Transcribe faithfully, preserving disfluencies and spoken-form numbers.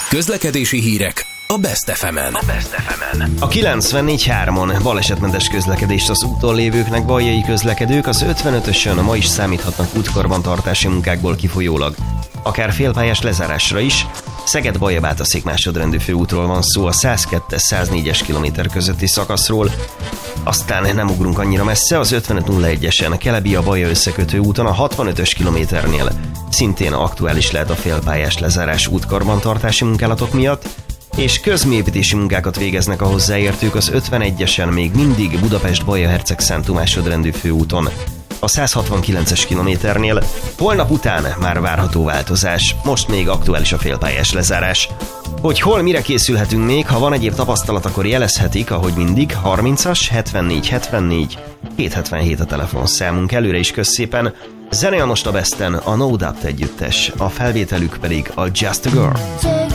Közlekedési hírek a Best ef emen. A Best ef emen. A kilencvennégy hármon balesetmentes közlekedést az úton lévőknek baljai közlekedők, az ötvenötösön ma is számíthatnak útkarbantartási munkákból kifolyólag. Akár félpályás lezárásra is. Szeged-Baja-Bátaszék másodrendű főútról van szó, a százkettes száznégyes kilométer közötti szakaszról. Aztán nem ugrunk annyira messze, az ötvenöt nulla egyesen Kelebia-Baja összekötő úton a hatvanötös kilométernél szintén aktuális lehet a félpályás lezárás útkarbantartási munkálatok miatt, és közműépítési munkákat végeznek a hozzáértők az ötvenegyesen még mindig Budapest-Baja-Hercegszántó másodrendű főúton. A százhatvankilences kilométernél holnap után már várható változás, most még aktuális a félpályás lezárás. Hogy hol mire készülhetünk még, ha van egyéb tapasztalat, akkor jelezhetik, ahogy mindig, harmincas hetvennégy hetvennégy hétszázhetvenhét a telefonszámunk, előre is kösz szépen. Zene a most a Besten, a No Doubt együttes, a felvételük pedig a Just a Girl.